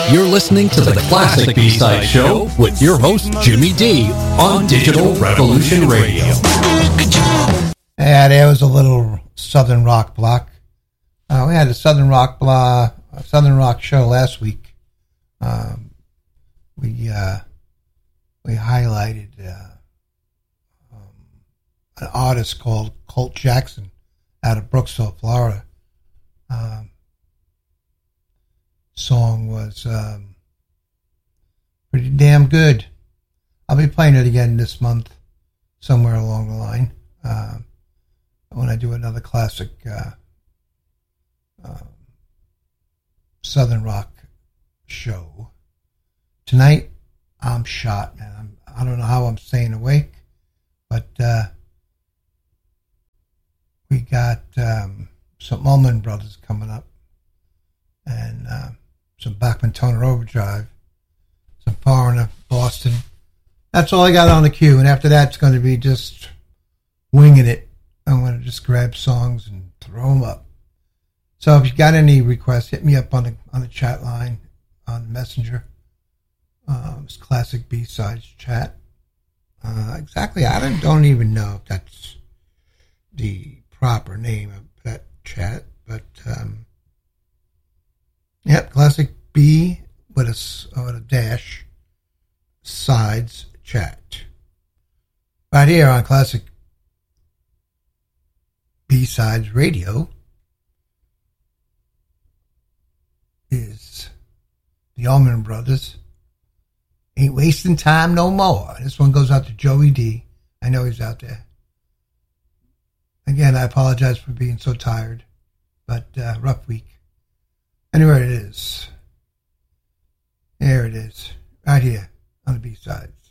You're listening to the Classic B-Side Show with your host, Jimmy D, on Digital Revolution Radio. Yeah, there was a little Southern Rock block. We had a Southern Rock show last week. We highlighted an artist called Colt Jackson out of Brooksville, Florida. Song was pretty damn good. I'll be playing it again this month, somewhere along the line, when I do another classic Southern Rock show. Tonight, I'm shot, man. I don't know how I'm staying awake, but we got some Allman Brothers coming up, and some Bachman Turner Overdrive, some Foreigner, Boston. That's all I got on the queue, and after that, it's going to be just winging it. I'm going to just grab songs and throw them up. So if you got any requests, hit me up on the chat line, on Messenger. It's Classic B-Sides Chat. Exactly, I don't even know if that's the proper name of that chat, but yep, Classic B with a dash sides chat. Right here on Classic B-Sides Radio is the Allman Brothers. Ain't wasting time no more. This one goes out to Joey D. I know he's out there. Again, I apologize for being so tired, but rough week. Anyway, it is. There it is. Right here on the B-Sides.